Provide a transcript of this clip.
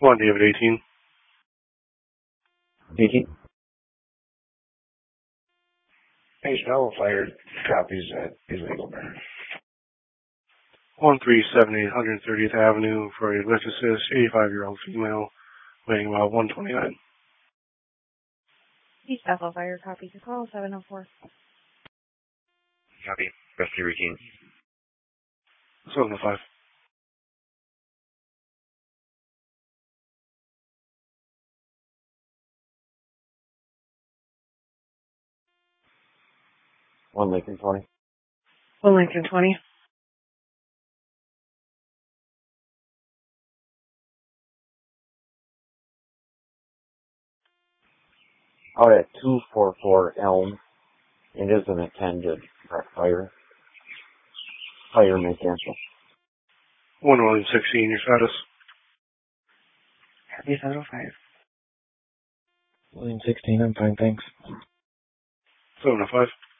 1, David 18. 18. Hey, Snow fired copies at illegal burn. 1378 130th Avenue for a lift assist, 85-year-old female, weighing about 129. East Bethel Fire, copy to call 704. Copy. Rescue routine. 705. One Lincoln 20. 1 Lincoln 20. Out at 244 Elm. It is an attended fire. Fire may cancel. 1 William 16, your status. Copy 705. William 16, I'm fine, thanks. 705.